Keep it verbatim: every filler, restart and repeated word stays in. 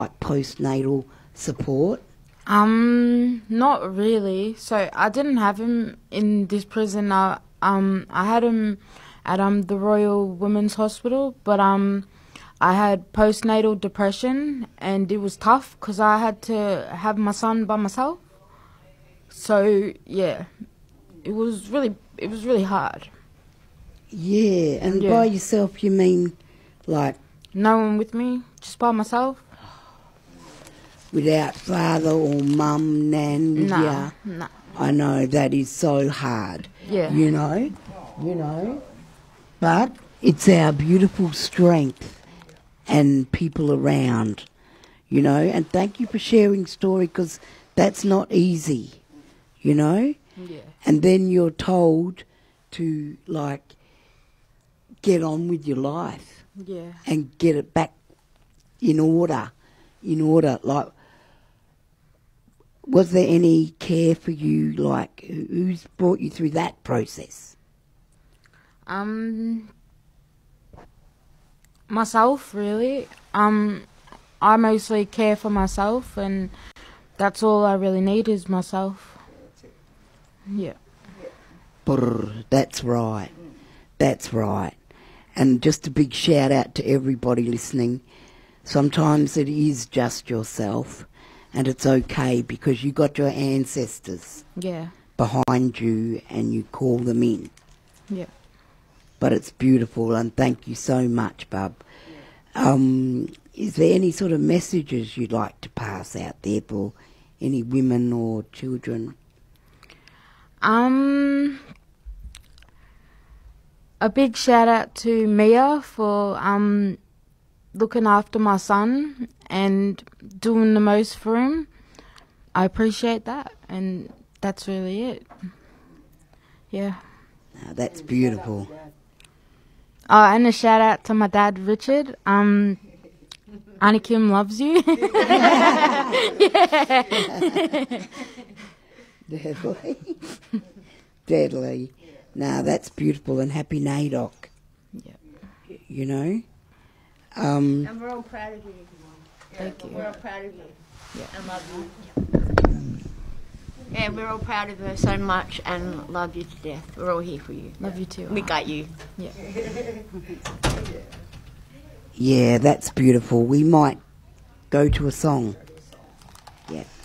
like postnatal support? Um, not really. So I didn't have him in this prison. I, um, I had him at um the Royal Women's Hospital, but um, I had postnatal depression, and it was tough because I had to have my son by myself. So yeah, it was really it was really hard. Yeah, and Yeah. by yourself you mean like No one with me, just by myself. without father or mum, nan with Nah, ya? nah. I know that is so hard. Yeah. You know, you know. But it's our beautiful strength and people around, you know. And thank you for sharing story, because that's not easy, you know. Yeah. And then you're told to like get on with your life Yeah. and get it back in order, in order. Like, was there any care for you? Like, who- who's brought you through that process? Um, myself, really. Um, I mostly care for myself, and that's all I really need is myself. Yeah. Brr, that's right. That's right. And just a big shout out to everybody listening. Sometimes it is just yourself, and it's okay because you got your ancestors Yeah. behind you and you call them in. Yeah. But it's beautiful, and thank you so much, Bub. Um, is there any sort of messages you'd like to pass out there for any women or children? Um, a big shout out to Mia for um looking after my son and doing the most for him. I appreciate that, and that's really it. Yeah. No, that's beautiful. Oh, and a shout out to my dad, Richard. Um, Auntie Kim loves you. Yeah. Deadly. Deadly. No, that's beautiful, and happy NAIDOC. Yeah. You know? Um, And we're all proud of you. Thank you. We're all proud of you. Yeah. And love you. Yeah, we're all proud of her so much and love you to death. We're all here for you. Love you too. We got you. Yeah. yeah, that's beautiful. We might go to a song. Yeah.